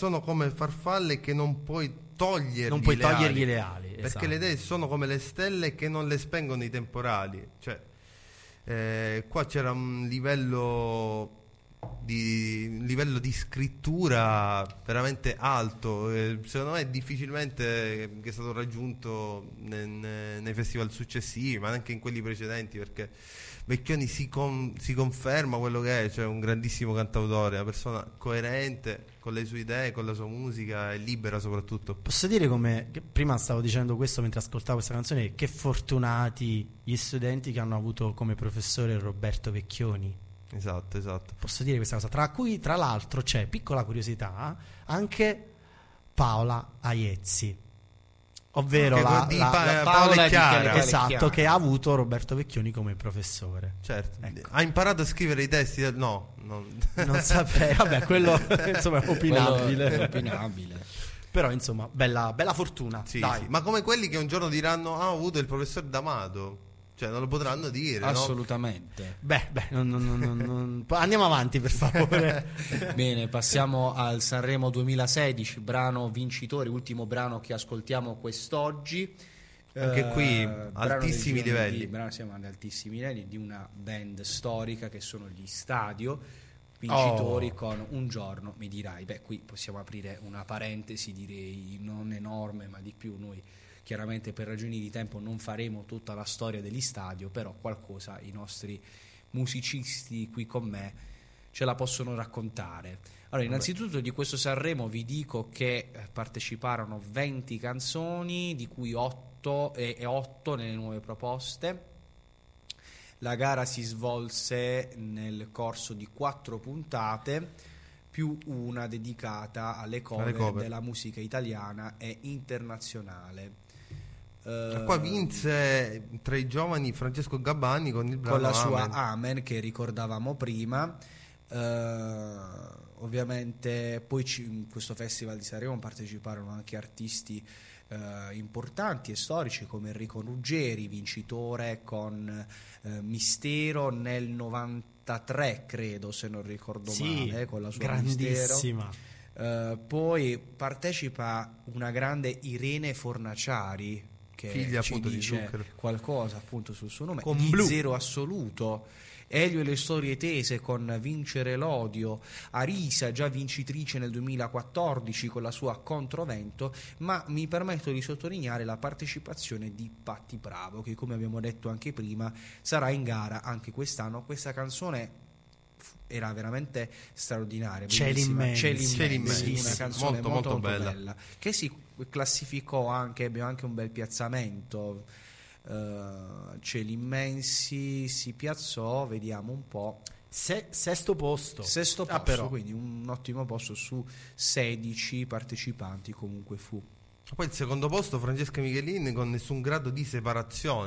sono come farfalle che non puoi togliergli le ali, perché esatto. le idee sono come le stelle che non le spengono i temporali. Cioè, qua c'era un livello di scrittura veramente alto, secondo me difficilmente che è stato raggiunto nei festival successivi, ma anche in quelli precedenti, perché Vecchioni si conferma quello che è, cioè un grandissimo cantautore, una persona coerente con le sue idee, con la sua musica e libera soprattutto. Posso dire, come che prima stavo dicendo questo mentre ascoltavo questa canzone, che fortunati gli studenti che hanno avuto come professore Roberto Vecchioni. Esatto. Posso dire questa cosa, tra cui tra l'altro c'è, piccola curiosità, anche Paola Aiezzi, ovvero Paola e Chiara. esatto, che ha avuto Roberto Vecchioni come professore. Certo. Ecco. Ha imparato a scrivere i testi no, non saprei, vabbè, quello insomma è opinabile. Quello è opinabile. Però insomma bella fortuna, sì, dai. sì. Ma come quelli che un giorno diranno ho avuto il professor D'Amato, cioè non lo potranno dire, assolutamente. No? Beh, non... andiamo avanti per favore. Bene, passiamo al Sanremo 2016, brano vincitore, ultimo brano che ascoltiamo quest'oggi. Anche qui altissimi livelli. Siamo ad altissimi livelli di una band storica che sono gli Stadio, vincitori con Un giorno mi dirai. Beh, qui possiamo aprire una parentesi, direi non enorme ma di più. Noi chiaramente per ragioni di tempo non faremo tutta la storia degli Stadio, però qualcosa i nostri musicisti qui con me ce la possono raccontare. Allora, innanzitutto di questo Sanremo vi dico che parteciparono 20 canzoni, di cui 8 nelle nuove proposte. La gara si svolse nel corso di 4 puntate, più una dedicata alle cover della musica italiana e internazionale. Qua vinse tra i giovani Francesco Gabbani con il brano con la sua Amen. Amen, che ricordavamo prima. Ovviamente poi in questo festival di Sanremo parteciparono anche artisti importanti e storici come Enrico Ruggeri, vincitore con Mistero nel 93, credo, se non ricordo male, con la sua grandissima Mistero. Poi partecipa una grande Irene Fornaciari, che figlia ci appunto dice di Zucchero, qualcosa appunto sul suo nome, con di Blu. Zero Assoluto. Elio e le storie tese con Vincere l'odio, Arisa già vincitrice nel 2014 con la sua Controvento, ma mi permetto di sottolineare la partecipazione di Patti Bravo, che come abbiamo detto anche prima sarà in gara anche quest'anno. Questa canzone era veramente straordinaria, Cieli immensi, una canzone molto bella, che si classificò anche, ebbe anche un bel piazzamento. Cieli immensi si piazzò, vediamo un po', sesto posto, però. Quindi un ottimo posto su 16 partecipanti comunque fu. poi il secondo posto Francesca Michelin con Nessun grado di separazione.